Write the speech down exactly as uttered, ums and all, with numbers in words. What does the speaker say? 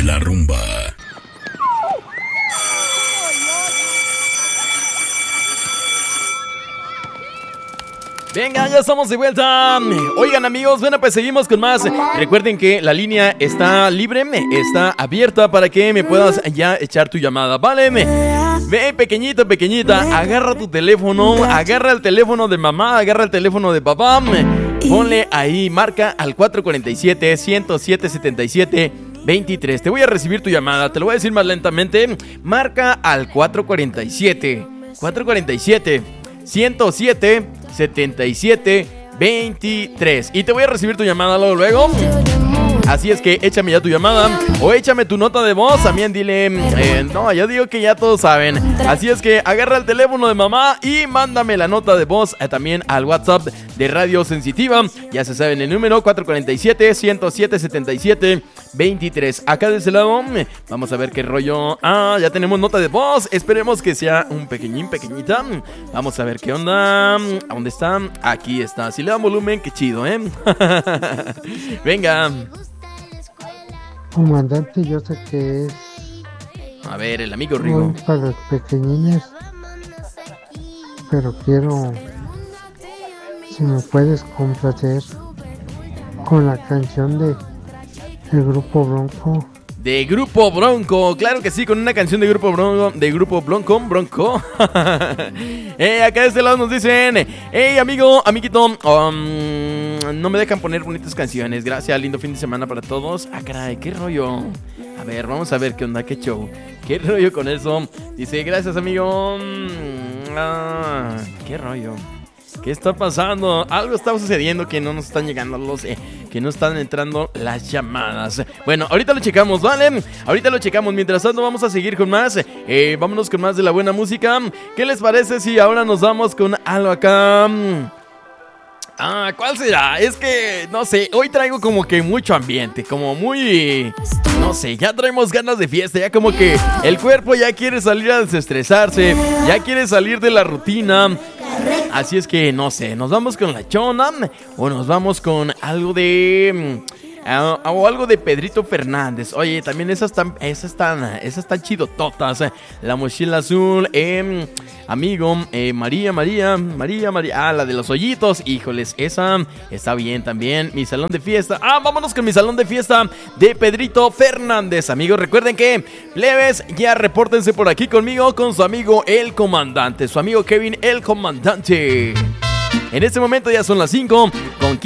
la rumba. Venga, ya estamos de vuelta. Oigan, amigos, bueno, pues seguimos con más. Recuerden que la línea está libre, está abierta para que me puedas ya echar tu llamada, ¿vale? Ve, pequeñito, pequeñita, agarra tu teléfono, agarra el teléfono de mamá, agarra el teléfono de papá, ponle ahí, marca al cuatro cuatro siete, uno cero siete, siete siete veintitrés. Te voy a recibir tu llamada, te lo voy a decir más lentamente. Marca al cuatro cuatro siete, cuatro cuatro siete, uno cero siete, setenta y siete veintitrés y te voy a recibir tu llamada luego, luego. Así es que échame ya tu llamada o échame tu nota de voz. También dile, eh, no, yo digo que ya todos saben. Así es que agarra el teléfono de mamá y mándame la nota de voz eh, también al WhatsApp de Radio Sensitiva. Ya se saben el número cuatro cuatro siete, uno cero siete, setenta y siete veintitrés. Acá de ese lado vamos a ver qué rollo. Ah, ya tenemos nota de voz. Esperemos que sea un pequeñín, pequeñita. Vamos a ver qué onda. ¿A dónde está? Aquí está. Si le dan volumen, qué chido, ¿eh? Venga. Comandante, yo sé que es... A ver, el amigo Rigo. Para los pequeñines. Pero quiero... Si me puedes complacer con la canción de... El Grupo Bronco. De Grupo Bronco, claro que sí, con una canción de Grupo Bronco, de Grupo Bronco, Bronco. eh, acá de este lado nos dicen, hey amigo, amiguito, um, no me dejan poner bonitas canciones, gracias, lindo fin de semana para todos. Ah, caray, qué rollo. A ver, vamos a ver qué onda, qué show, qué rollo con eso. Dice, gracias amigo. Ah, qué rollo. ¿Qué está pasando? Algo está sucediendo que no nos están llegando los... Eh, que no están entrando las llamadas. Bueno, ahorita lo checamos, ¿vale? Ahorita lo checamos. Mientras tanto vamos a seguir con más. Eh, vámonos con más de la buena música. ¿Qué les parece si ahora nos vamos con algo acá? Ah, ¿cuál será? Es que, no sé, hoy traigo como que mucho ambiente, como muy... No sé, ya traemos ganas de fiesta, ya como que el cuerpo ya quiere salir a desestresarse, ya quiere salir de la rutina. Así es que, no sé, ¿nos vamos con la chona o nos vamos con algo de... Uh, o algo de Pedrito Fernández? Oye, también esas están, esas están, esas están chidototas. La mochila azul, eh, amigo, eh, María, María, María, María. Ah, la de los hoyitos, híjoles, esa está bien también. Mi salón de fiesta. Ah, vámonos con mi salón de fiesta de Pedrito Fernández. Amigos, recuerden que, plebes, ya repórtense por aquí conmigo con su amigo el comandante, su amigo Kevin el comandante. En este momento ya son las cinco con